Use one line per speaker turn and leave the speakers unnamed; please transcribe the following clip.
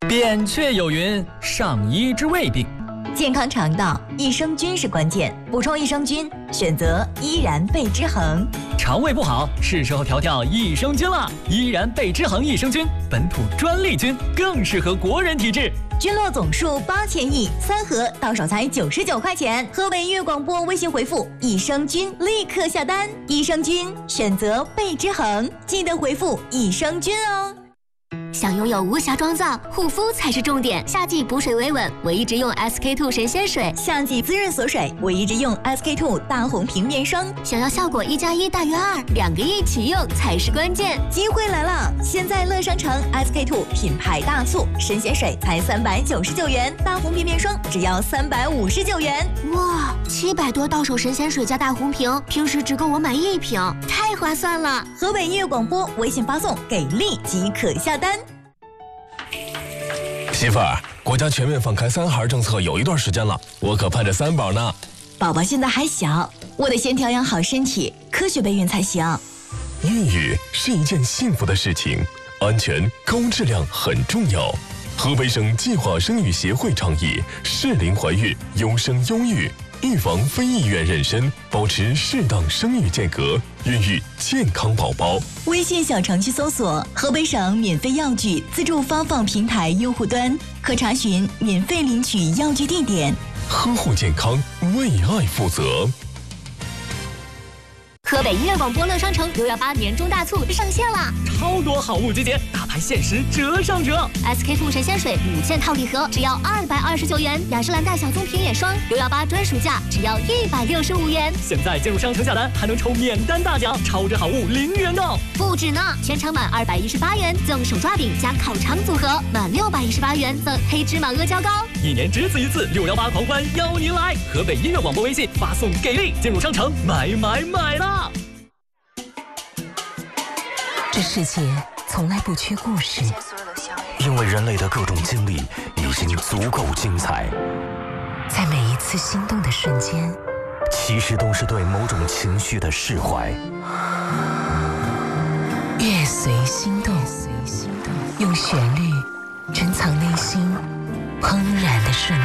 扁鹊有云：上医之未病。
健康肠道，益生菌是关键。补充益生菌，选择依然贝之恒。
肠胃不好，是时候调调益生菌了。依然贝之恒益生菌，本土专利菌，更适合国人体质。
菌落总数8000亿，3盒到手才99块钱。河北音乐广播微信回复“益生菌”立刻下单。益生菌选择贝之恒，记得回复“益生菌”哦。
想拥有无瑕妆造，护肤才是重点。夏季补水维稳，我一直用 SK-II 神仙水；
夏季滋润锁水，我一直用 SK-II 大红瓶面霜。
想要效果1+1大于2，2个一起用才是关键。
机会来了！现在乐商城 SK-II 品牌大促，神仙水才399元，大红瓶面霜只要359元。
哇，700多到手神仙水加大红瓶，平时只够我买1瓶，太划算了！
河北音乐广播微信发送给力即可下单。
媳妇儿，国家全面放开3孩政策有一段时间了，我可盼着3宝呢。
宝宝现在还小，我得先调养好身体，科学备孕才行。
孕育是一件幸福的事情，安全高质量很重要。河北省计划生育协会倡议适龄怀孕，优生优育，预防非意愿妊娠，保持适当生育间隔，孕育健康宝宝。
微信小程序搜索河北省免费药具自助发放平台用户端，可查询免费领取药具地点。
呵护健康，为爱负责。
河北音乐广播乐商城618年终大促上线了，
超多好物集结，大牌限时折上折。
SK-II 神仙水5件套礼盒只要229元，雅诗兰黛小棕瓶眼霜618专属价只要165元。
现在进入商城下单还能抽免单大奖，超值好物零元购。
不止呢，全场满218元赠手抓饼加烤肠组合，满618元赠黑芝麻阿胶糕。
1年只此一次，618狂欢邀您来！河北音乐广播微信发送给力，进入商城买啦！
这世界从来不缺故事，
因为人类的各种经历已经足够精彩。
在每一次心动的瞬间，
其实都是对某种情绪的释怀。
乐随心动，用旋律珍藏内心怦然的瞬